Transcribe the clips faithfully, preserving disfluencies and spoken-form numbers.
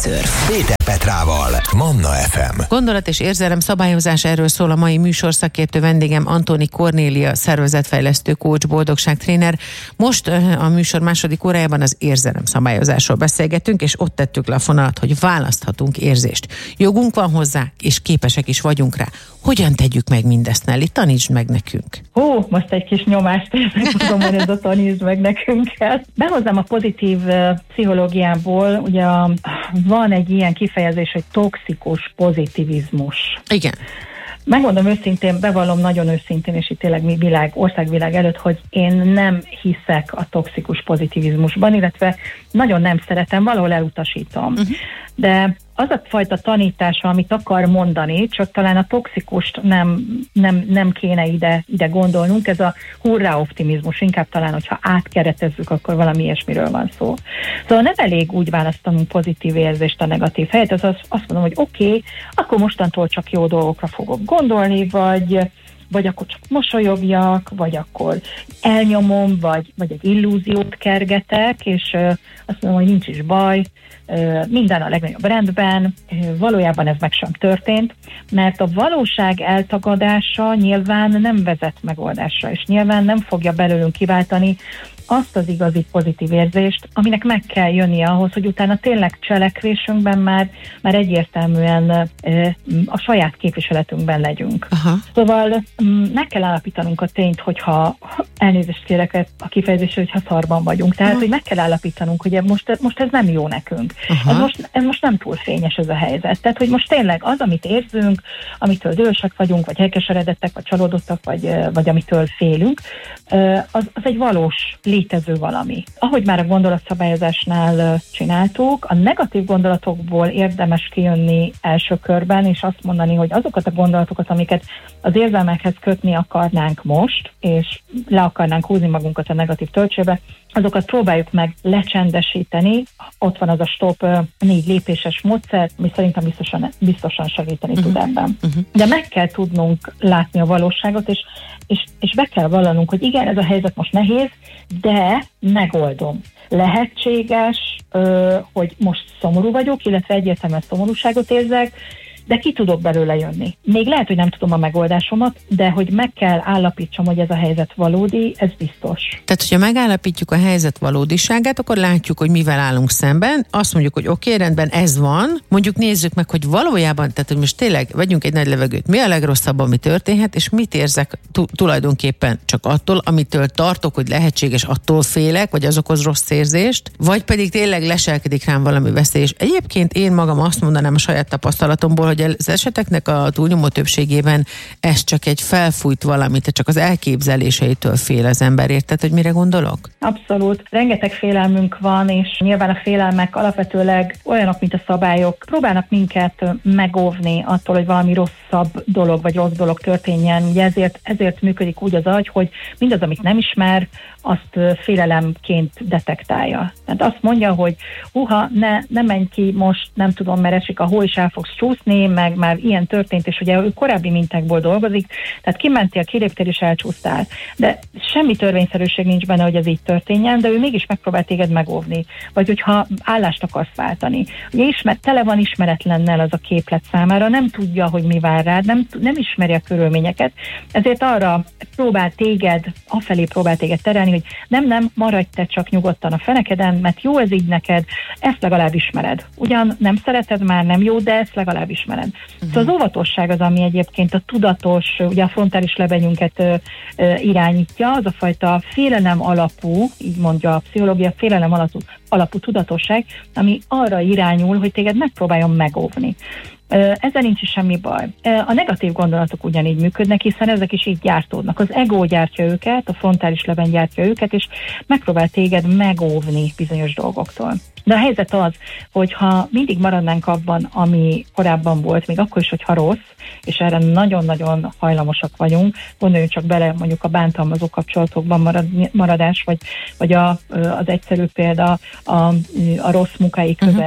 Először Péter Petrával, Manna ef em. Gondolat és érzelem szabályozás, erről szól a mai műsor. Szakértő vendégem Antoni Kornélia, szervezetfejlesztő, coach, boldogságtréner. Most a műsor második órájában az érzelem szabályozásról beszélgetünk, és ott tettük le a fonalat, hogy választhatunk érzést. Jogunk van hozzá, és képesek is vagyunk rá. Hogyan tegyük meg mindezt, Nelly? Tanítsd meg nekünk. Ó, most egy kis nyomást érzek, tudom, hogy ez a tanítsd meg nekünk kell. Behozzám a pozitív uh, pszichológiából, ugye a, van egy ilyen kifejezés, hogy toxikus pozitivizmus. Igen. Megmondom őszintén, bevallom nagyon őszintén, és itt tényleg mi világ, országvilág előtt, hogy én nem hiszek a toxikus pozitivizmusban, illetve nagyon nem szeretem, valahol elutasítom. Uh-huh. De az a fajta tanítása, amit akar mondani, csak talán a toxikust nem, nem, nem kéne ide, ide gondolnunk, ez a hurrá optimizmus, inkább talán, hogyha átkeretezzük, akkor valami ilyesmiről van szó. Szóval nem elég úgy választanunk pozitív érzést a negatív helyet, az azt mondom, hogy oké, okay, akkor mostantól csak jó dolgokra fogok gondolni, vagy vagy akkor csak mosolyogjak, vagy akkor elnyomom, vagy, vagy egy illúziót kergetek, és uh, azt mondom, hogy nincs is baj, uh, minden a legnagyobb rendben, uh, valójában ez meg sem történt, mert a valóság eltagadása nyilván nem vezet megoldásra, és nyilván nem fogja belőlünk kiváltani azt az igazi pozitív érzést, aminek meg kell jönnie ahhoz, hogy utána tényleg cselekvésünkben már, már egyértelműen e, a saját képviseletünkben legyünk. Aha. Szóval m, meg kell állapítanunk a tényt, hogyha elnézést kérek a kifejezésre, hogyha szarban vagyunk. Tehát, Aha. hogy meg kell állapítanunk, hogy most, most ez nem jó nekünk. Ez most, ez most nem túl fényes ez a helyzet. Tehát, hogy most tényleg az, amit érzünk, amitől dühösek vagyunk, vagy elkeseredettek, vagy csalódottak, vagy, vagy amitől félünk, az, az egy valós létező valami. Ahogy már a gondolatszabályozásnál csináltuk, a negatív gondolatokból érdemes kijönni első körben, és azt mondani, hogy azokat a gondolatokat, amiket az érzelmekhez kötni akarnánk most, és le akarnánk húzni magunkat a negatív töltsébe, azokat próbáljuk meg lecsendesíteni. Ott van az a stop négy lépéses módszer, ami szerintem biztosan, biztosan segíteni uh-huh. tud ebben. Uh-huh. De meg kell tudnunk látni a valóságot, és, és, és be kell vallanunk, hogy igen, ez a helyzet most nehéz, de megoldom. Lehetséges, hogy most szomorú vagyok, illetve egyértelműen szomorúságot érzek, de ki tudok belőle jönni. Még lehet, hogy nem tudom a megoldásomat, de hogy meg kell állapítsam, hogy ez a helyzet valódi, ez biztos. Tehát, hogyha megállapítjuk a helyzet valódiságát, akkor látjuk, hogy mivel állunk szemben, azt mondjuk, hogy oké, okay, rendben, ez van, mondjuk nézzük meg, hogy valójában, tehát, hogy most tényleg vegyünk egy nagy levegőt, mi a legrosszabb, ami történhet, és mit érzek t- tulajdonképpen csak attól, amitől tartok, hogy lehetséges, attól félek, vagy az okoz rossz érzést, vagy pedig tényleg leselkedik rám valami veszély. És egyébként én magam azt mondanám a saját tapasztalatomból, hogy az eseteknek a túlnyomó többségében ez csak egy felfújt valamit, csak az elképzeléseitől fél az ember, érted, hogy mire gondolok? Abszolút. Rengeteg félelmünk van, és nyilván a félelmek alapvetőleg olyanok, mint a szabályok. Próbálnak minket megóvni attól, hogy valami rosszabb dolog, vagy rossz dolog történjen. Ugye ezért, ezért működik úgy az agy, hogy mindaz, amit nem ismer, azt félelemként detektálja. Tehát azt mondja, hogy uha, ne, ne menj ki most, nem tudom, mert esik a hó, és el fogsz csúszni, meg már ilyen történt, és ugye ő korábbi mintákból dolgozik, tehát kimentél, kiléptél és elcsúsztál. De semmi törvényszerűség nincs benne, hogy ez így történjen, de ő mégis megpróbál téged megóvni. Vagy hogyha állást akarsz váltani. Ugye ismer, tele van ismeretlennel az a képlet számára, nem tudja, hogy mi vár rád, nem, nem ismeri a körülményeket, ezért arra próbál téged, afelé próbál téged terelni, hogy nem, nem, maradj te csak nyugodtan a fenekeden, mert jó ez így neked, ezt legalább ismered. Ugyan nem szereted már, nem jó, de ezt legalább ismered. Uh-huh. Szóval az óvatosság az, ami egyébként a tudatos, ugye a frontális lebenyünket ö, ö, irányítja, az a fajta félelem alapú, így mondja a pszichológia, félelem alapú, alapú tudatosság, ami arra irányul, hogy téged megpróbáljon megóvni. Ezzel nincs is semmi baj. A negatív gondolatok ugyanígy működnek, hiszen ezek is így gyártódnak. Az ego gyártja őket, a frontális leben gyártja őket, és megpróbál téged megóvni bizonyos dolgoktól. De a helyzet az, hogy ha mindig maradnánk abban, ami korábban volt, még akkor is, hogyha rossz, és erre nagyon-nagyon hajlamosak vagyunk, gondoljunk csak bele mondjuk a bántalmazó kapcsolatokban marad, maradás, vagy, vagy a, az egyszerű példa a, a rossz munkai közeg, uh-huh.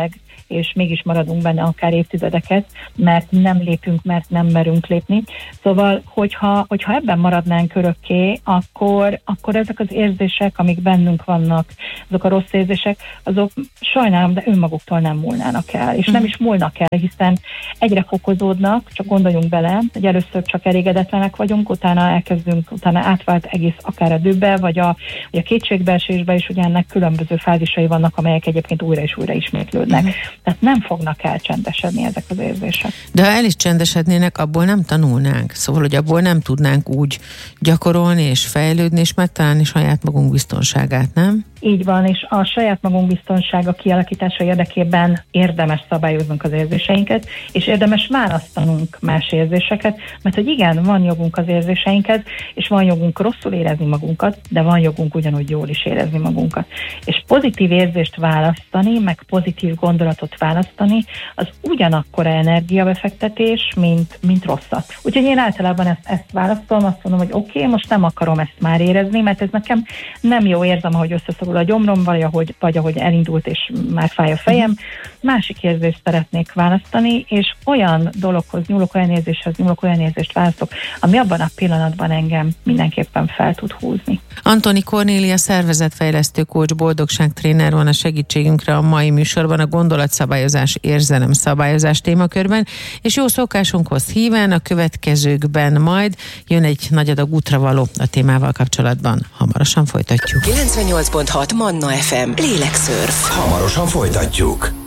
és mégis maradunk benne akár évtizedeket, mert nem lépünk, mert nem merünk lépni. Szóval, hogyha, hogyha ebben maradnánk örökké, akkor, akkor ezek az érzések, amik bennünk vannak, azok a rossz érzések, azok sajnálom, de önmaguktól nem múlnának el, és nem is múlnak el, hiszen egyre fokozódnak, csak gondoljunk bele, hogy először csak elégedetlenek vagyunk, utána elkezdünk, utána átvált egész akár a dühbe, vagy a, vagy a kétségbeesésbe is, ugye ennek különböző fázisai vannak, amelyek egyébként újra és újra ismétlődnek. Uh-huh. Tehát nem fognak elcsendesedni ezek az érzések. De ha el is csendesednének, abból nem tanulnánk. Szóval, hogy abból nem tudnánk úgy gyakorolni és fejlődni, és megtalálni saját magunk biztonságát, nem? Így van, és a saját magunk biztonsága kialakítása érdekében érdemes szabályoznunk az érzéseinket, és érdemes választanunk más érzéseket, mert hogy igen, van jogunk az érzéseinkhez, és van jogunk rosszul érezni magunkat, de van jogunk ugyanúgy jól is érezni magunkat. És pozitív érzést választani, meg pozitív gondolatot választani, az ugyanakkor energiabefektetés, mint, mint rosszat. Úgyhogy én általában ezt, ezt választom, azt mondom, hogy oké, okay, most nem akarom ezt már érezni, mert ez nekem nem jó, érzem, ahogy összeszorul a gyomrom, vagy ahogy, vagy ahogy elindult, és már fáj a fejem. Másik érzést szeretnék választani, és olyan dologhoz nyúlok, olyan érzéshez nyúlok, olyan érzést választok, ami abban a pillanatban engem mindenképpen fel tud húzni. Antoni Kornélia szervezetfejlesztő coach, boldogságtréner van a segítségünkre a mai műsorban a gondolatszabályozás, érzelemszabályozás témakörben, és jó szokásunkhoz híven a következőkben majd jön egy nagy adag útravaló a témával kapcsolatban. Hamarosan folytatjuk. kilencvennyolc pont hat Manna ef em. Lélekszörf. Hamarosan folytatjuk.